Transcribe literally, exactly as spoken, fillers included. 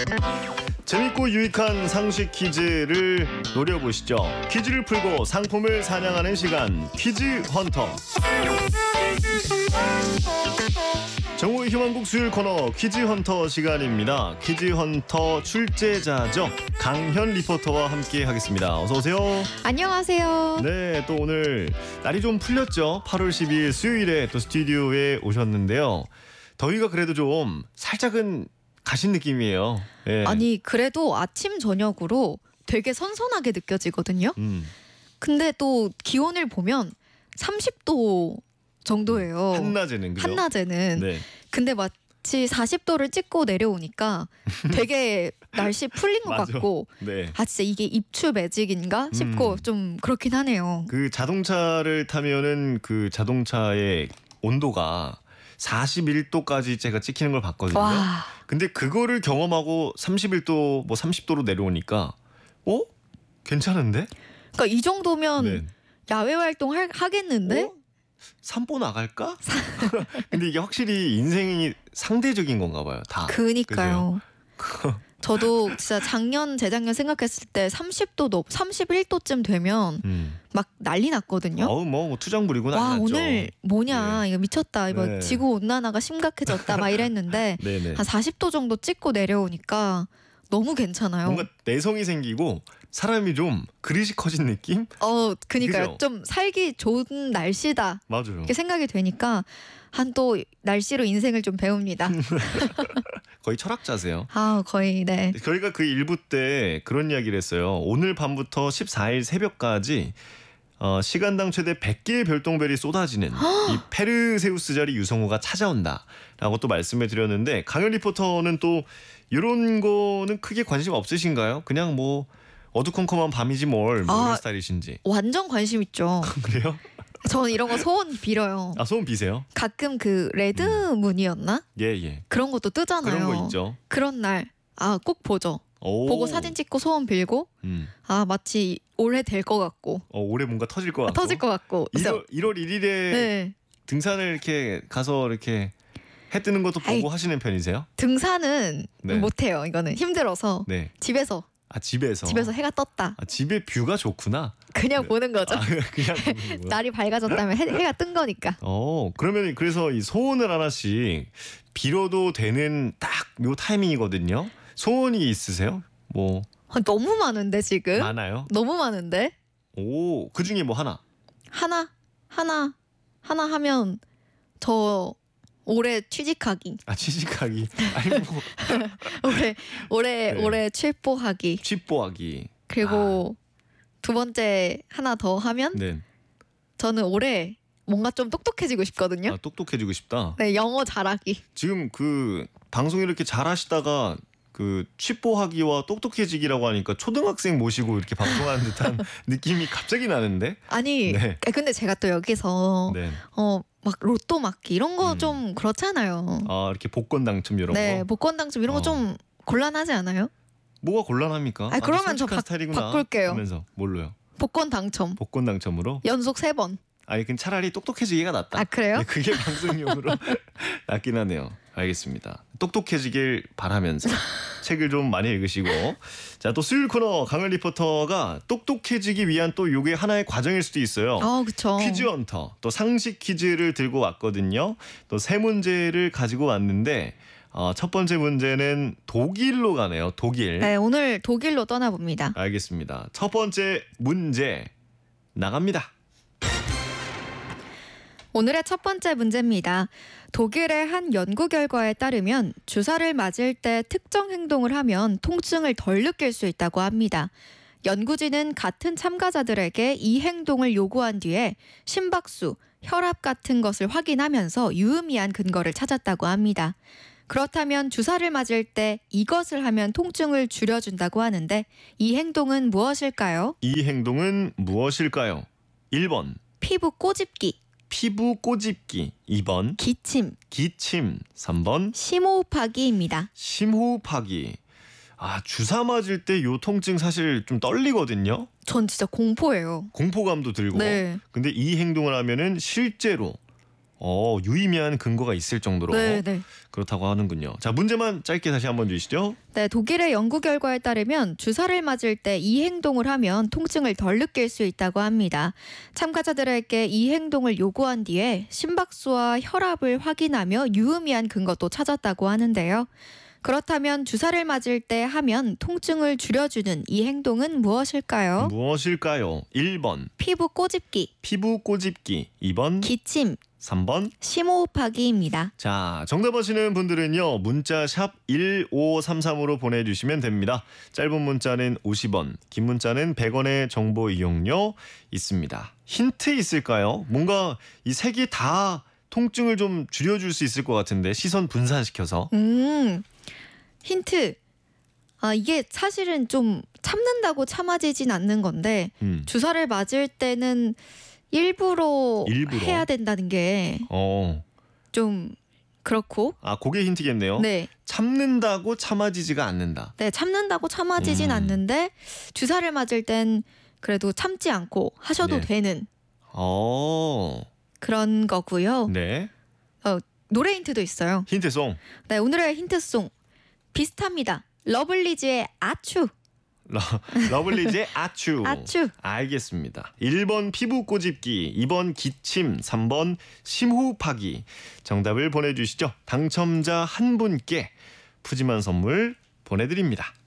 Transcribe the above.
재밌고 유익한 상식 퀴즈를 노려보시죠. 퀴즈를 풀고 상품을 사냥하는 시간, 퀴즈 헌터. 정오의 희망곡 수요일 코너 퀴즈 헌터 시간입니다. 퀴즈 헌터 출제자죠. 강현 리포터와 함께 하겠습니다. 어서 오세요. 안녕하세요. 네, 또 오늘 날이 좀 풀렸죠. 팔월 십이일 수요일에 또 스튜디오에 오셨는데요. 더위가 그래도 좀 살짝은 가신 느낌이에요. 네. 아니 그래도 아침 저녁으로 되게 선선하게 느껴지거든요. 음. 근데 또 기온을 보면 삼십 도 정도예요. 한낮에는 그죠? 한낮에는. 네. 근데 마치 사십 도를 찍고 내려오니까 되게 날씨 풀린 것 맞아. 같고 네. 아 진짜 이게 입추 매직인가 싶고 음. 좀 그렇긴 하네요. 그 자동차를 타면은 그 자동차의 온도가 사십일 도까지 제가 찍히는 걸 봤거든요. 와. 근데 그거를 경험하고 삼십일 도 뭐 삼십 도로 내려오니까 어? 괜찮은데? 그러니까 이 정도면 네. 야외 활동 할, 하겠는데? 어? 산보 나갈까? 근데 이게 확실히 인생이 상대적인 건가 봐요. 다. 그니까요. 저도 진짜 작년 재작년 생각했을 때 삼십 도 넘 삼십일 도쯤 되면 음. 막 난리 났거든요. 어우 뭐 투정 부리고 난리 와 났죠. 오늘 뭐냐 네. 이거 미쳤다 이거 네. 지구 온난화가 심각해졌다 막 이랬는데 네네. 한 사십 도 정도 찍고 내려오니까 너무 괜찮아요. 뭔가 내성이 생기고 사람이 좀 그릇이 커진 느낌? 어 그니까요. 그죠? 좀 살기 좋은 날씨다 맞아요. 이렇게 생각이 되니까 한 또 날씨로 인생을 좀 배웁니다. 거의 철학자세요. 아 거의 네. 저희가 그 일부 때 그런 이야기를 했어요. 오늘 밤부터 십사일 새벽까지 어, 시간당 최대 백 개의 별똥별이 쏟아지는 이 페르세우스 자리 유성우가 찾아온다라고 또 말씀을 드렸는데 강현 리포터는 또 이런 거는 크게 관심 없으신가요? 그냥 뭐 어두컴컴한 밤이지 뭘 뭐 이런 아. 스타일이신지. 완전 관심 있죠. 그래요? 저는 이런 거 소원 빌어요. 아 소원 비세요? 가끔 그 레드문이었나? 예 예. 그런 것도 뜨잖아요. 그런 거 있죠. 그런 날, 아, 꼭 보죠. 오. 보고 사진 찍고 소원 빌고, 음. 아, 마치 올해 될 것 같고, 어, 올해 뭔가 터질 것 아, 같고. 터질 것 같고. 그래서, 일월, 일월 일일에 네. 등산을 이렇게 가서 이렇게 해 뜨는 것도 보고 아이, 하시는 편이세요? 등산은 네. 못해요. 이거는 힘들어서. 네. 집에서, 아 집에서. 집에서 해가 떴다. 아 집에 뷰가 좋구나. 그냥 네. 보는 거죠. 아, 그냥 보는구나. 날이 밝아졌다면 해, 해가 뜬 거니까. 어 그러면 그래서 이 소원을 하나씩 빌어도 되는 딱 요 타이밍이거든요. 소원이 있으세요? 뭐 아, 너무 많은데, 지금? 많아요? 너무 많은데? 오, 그 중에 뭐 하나? 하나, 하나, 하나 하면 저 올해 취직하기. 아 취직하기. 아니 뭐 올해 올해 네. 올해 칠보하기. 취뽀하기. 그리고 두 번째 하나 더 하면 네. 저는 올해 뭔가 좀 똑똑해지고 싶거든요. 아 똑똑해지고 싶다. 네, 영어 잘하기. 지금 그 방송 이렇게 잘하시다가 그 취뽀하기와 똑똑해지기라고 하니까 초등학생 모시고 이렇게 방송하는 듯한 느낌이 갑자기 나는데. 아니, 네. 근데 제가 또 여기서 네. 어 막 로또 맞기 이런 거 음. 좀 그렇잖아요. 아 이렇게 복권 당첨 이런 네, 거. 복권 당첨 이런 어. 거 좀 곤란하지 않아요? 뭐가 곤란합니까? 아니, 그러면 아주 저 솔직한 바- 스타일이구나 바꿀게요. 하면서 뭘로요? 복권 당첨 복권 당첨으로? 연속 세 번. 아니 그럼 차라리 똑똑해지기가 낫다. 아 그래요? 네, 그게 방송용으로 낫긴 하네요. 알겠습니다. 똑똑해지길 바라면서 책을 좀 많이 읽으시고 자 또 수요일 코너 강현 리포터가 똑똑해지기 위한 또 요게 하나의 과정일 수도 있어요. 어, 그쵸. 퀴즈 헌터 또 상식 퀴즈를 들고 왔거든요. 또 세 문제를 가지고 왔는데 어, 첫 번째 문제는 독일로 가네요. 독일. 네, 오늘 독일로 떠나봅니다. 알겠습니다. 첫 번째 문제 나갑니다. 오늘의 첫 번째 문제입니다. 독일의 한 연구 결과에 따르면 주사를 맞을 때 특정 행동을 하면 통증을 덜 느낄 수 있다고 합니다. 연구진은 같은 참가자들에게 이 행동을 요구한 뒤에 심박수, 혈압 같은 것을 확인하면서 유의미한 근거를 찾았다고 합니다. 그렇다면 주사를 맞을 때 이것을 하면 통증을 줄여준다고 하는데 이 행동은 무엇일까요? 이 행동은 무엇일까요? 일 번 피부 꼬집기, 피부 꼬집기, 이 번 기침, 기침, 삼 번 심호흡하기입니다. 심호흡하기. 아 주사 맞을 때 요 통증 사실 좀 떨리거든요. 전 진짜 공포예요. 공포감도 들고. 네. 근데 이 행동을 하면은 실제로 어, 유의미한 근거가 있을 정도로 네, 네. 그렇다고 하는군요. 자, 문제만 짧게 다시 한번 주시죠. 네, 독일의 연구 결과에 따르면 주사를 맞을 때 이 행동을 하면 통증을 덜 느낄 수 있다고 합니다. 참가자들에게 이 행동을 요구한 뒤에 심박수와 혈압을 확인하며 유의미한 근거도 찾았다고 하는데요. 그렇다면 주사를 맞을 때 하면 통증을 줄여주는 이 행동은 무엇일까요? 무엇일까요? 일 번 피부 꼬집기, 피부 꼬집기, 이 번 기침, 삼 번. 심호흡하기입니다. 자, 정답 아시는 분들은요. 문자 샵 일오삼삼으로 보내주시면 됩니다. 짧은 문자는 오십 원, 긴 문자는 백 원의 정보 이용료 있습니다. 힌트 있을까요? 뭔가 이 세 개 다 통증을 좀 줄여줄 수 있을 것 같은데 시선 분산시켜서. 음, 힌트. 아, 이게 사실은 좀 참는다고 참아지진 않는 건데 음. 주사를 맞을 때는 일부러, 일부러? 해야 된다는 게 어. 좀 그렇고. 아, 그게 힌트겠네요. 네. 참는다고 참아지지가 않는다. 네, 참는다고 참아지진 음. 않는데 주사를 맞을 땐 그래도 참지 않고 하셔도 네. 되는 어. 그런 거고요. 네. 어, 노래 힌트도 있어요. 힌트송. 네, 오늘의 힌트송 비슷합니다. 러블리즈의 아추. 러, 러블리즈의 아추. 아추. 알겠습니다. 일 번 피부 꼬집기, 이 번 기침, 삼 번 심호흡하기. 정답을 보내주시죠. 당첨자 한 분께 푸짐한 선물 보내드립니다.